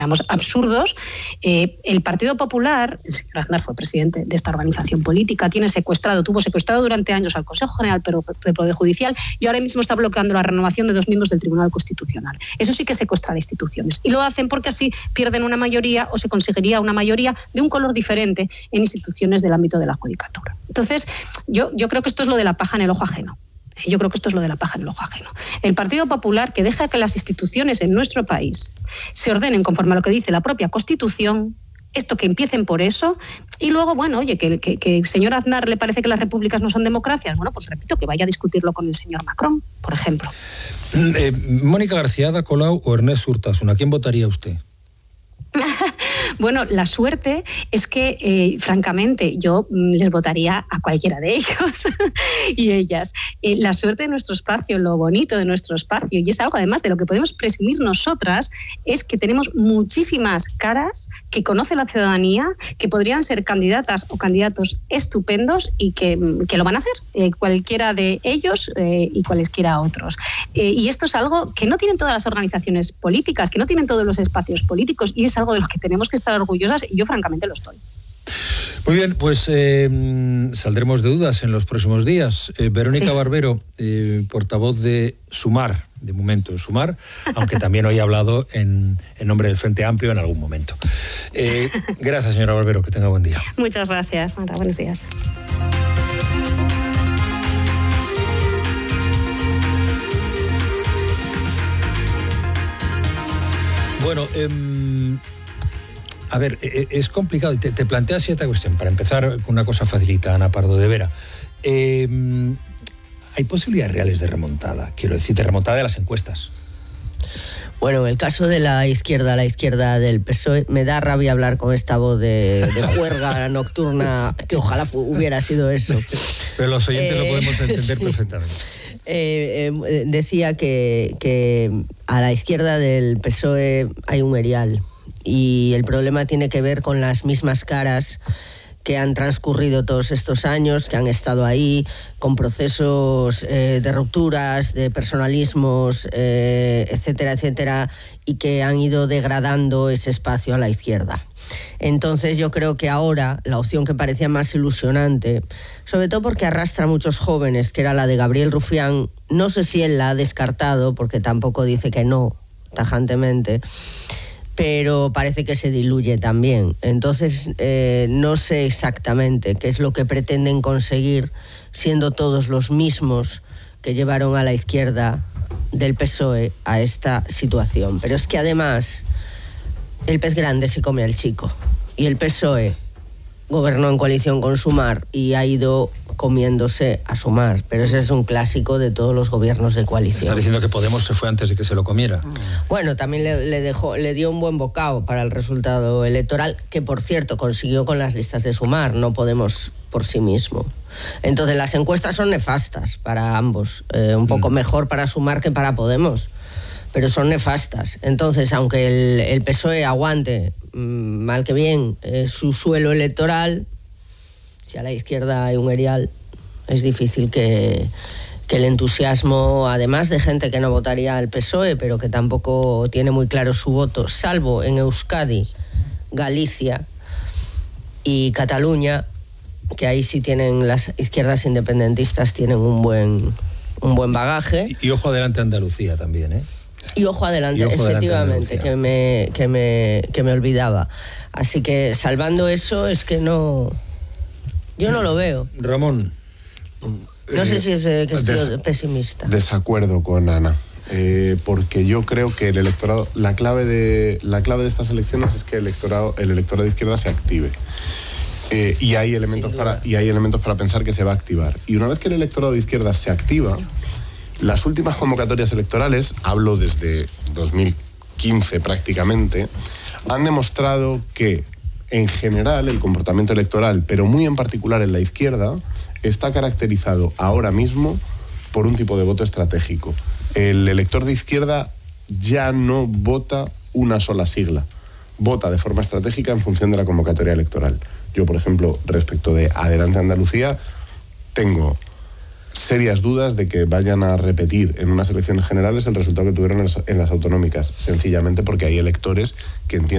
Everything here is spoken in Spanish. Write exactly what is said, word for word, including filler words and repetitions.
absurdos. Eh, el Partido Popular, el señor Aznar fue presidente de esta organización política, tiene secuestrado, tuvo secuestrado durante años al Consejo General del Poder Judicial y ahora mismo está bloqueando la renovación de dos miembros del Tribunal Constitucional. Eso sí que secuestra instituciones. Y lo hacen porque así pierden una mayoría o se conseguiría una mayoría de un color diferente en instituciones del ámbito de la judicatura. Entonces, yo, yo creo que esto es lo de la paja en el ojo ajeno. Yo creo que esto es lo de la paja en el ojo ajeno. El Partido Popular, que deja que las instituciones en nuestro país se ordenen conforme a lo que dice la propia Constitución, esto que empiecen por eso, y luego, bueno, oye, que, que, que el señor Aznar le parece que las repúblicas no son democracias, bueno, pues repito, que vaya a discutirlo con el señor Macron, por ejemplo. Eh, Mónica García, Ada Colau o Ernest Urtasun, ¿a quién votaría usted? Bueno, la suerte es que, eh, francamente, yo les votaría a cualquiera de ellos y ellas. Eh, la suerte de nuestro espacio, lo bonito de nuestro espacio, y es algo además de lo que podemos presumir nosotras, es que tenemos muchísimas caras que conoce la ciudadanía, que podrían ser candidatas o candidatos estupendos y que, que lo van a ser, eh, cualquiera de ellos eh, y cualesquiera otros. Eh, y esto es algo que no tienen todas las organizaciones políticas, que no tienen todos los espacios políticos, y es algo de lo que tenemos que estar orgullosas, y yo francamente lo estoy. Muy bien, pues eh, saldremos de dudas en los próximos días. Eh, Verónica sí. Barbero, eh, portavoz de Sumar, de momento Sumar, aunque también hoy ha hablado en, en nombre del Frente Amplio en algún momento. Eh, gracias, señora Barbero, que tenga buen día. Muchas gracias, Mara, buenos días. Bueno, eh, a ver, es complicado. Te, te planteas cierta cuestión. Para empezar, con una cosa facilita, Ana Pardo de Vera. Eh, ¿Hay posibilidades reales de remontada? Quiero decir, de remontada de las encuestas. Bueno, el caso de la izquierda, la izquierda del P S O E, me da rabia hablar con esta voz de, de juerga nocturna, que ojalá hubiera sido eso. Pero los oyentes eh, lo podemos entender sí. perfectamente. Eh, eh, decía que, que a la izquierda del P S O E hay un erial. Y el problema tiene que ver con las mismas caras que han transcurrido todos estos años, que han estado ahí, con procesos eh, de rupturas, de personalismos, eh, etcétera, etcétera, y que han ido degradando ese espacio a la izquierda. Entonces yo creo que ahora la opción que parecía más ilusionante, sobre todo porque arrastra a muchos jóvenes, que era la de Gabriel Rufián, no sé si él la ha descartado, porque tampoco dice que no, tajantemente, pero parece que se diluye también. Entonces, eh, no sé exactamente qué es lo que pretenden conseguir, siendo todos los mismos que llevaron a la izquierda del P S O E a esta situación. Pero es que además, el pez grande se come al chico, y el P S O E gobernó en coalición con Sumar y ha ido comiéndose a Sumar, pero ese es un clásico de todos los gobiernos de coalición. ¿Estás diciendo que Podemos se fue antes de que se lo comiera? Bueno, también le, le, dejó, le dio un buen bocado para el resultado electoral, que por cierto consiguió con las listas de Sumar, no Podemos por sí mismo. Entonces las encuestas son nefastas para ambos, eh, un poco mm. mejor para Sumar que para Podemos, pero son nefastas. Entonces, aunque el, el P S O E aguante, mal que bien, eh, su suelo electoral, si a la izquierda hay un erial, es difícil que, que el entusiasmo, además de gente que no votaría al P S O E, pero que tampoco tiene muy claro su voto, salvo en Euskadi, Galicia y Cataluña, que ahí sí tienen las izquierdas independentistas, tienen un buen, un buen bagaje. Y, y ojo adelante Andalucía también, ¿eh? Y ojo adelante, y ojo efectivamente, adelante que, me, que, me, que me olvidaba. Así que salvando eso, es que no... Yo no lo veo. Ramón. No sé si es eh, que estoy Des, pesimista. Desacuerdo con Ana, eh, porque yo creo que el electorado, la clave de la clave de estas elecciones es que el electorado, el electorado de izquierda se active. Eh, y hay elementos para y hay elementos para pensar que se va a activar. Y una vez que el electorado de izquierda se activa, las últimas convocatorias electorales, hablo desde dos mil quince prácticamente, han demostrado que en general el comportamiento electoral, pero muy en particular en la izquierda, está caracterizado ahora mismo por un tipo de voto estratégico. El elector de izquierda ya no vota una sola sigla, vota de forma estratégica en función de la convocatoria electoral. Yo, por ejemplo, respecto de Adelante Andalucía, tengo serias dudas de que vayan a repetir en unas elecciones generales el resultado que tuvieron en las, en las autonómicas, sencillamente porque hay electores que entienden